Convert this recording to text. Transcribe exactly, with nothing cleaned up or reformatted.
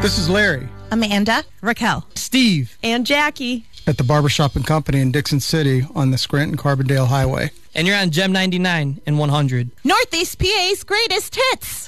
This is Larry. Amanda. Raquel. Steve. And Jackie. At the Barbershop and Company in Dixon City on the Scranton-Carbondale Highway. And you're on Gem ninety-nine and one hundred. Northeast P A's greatest hits.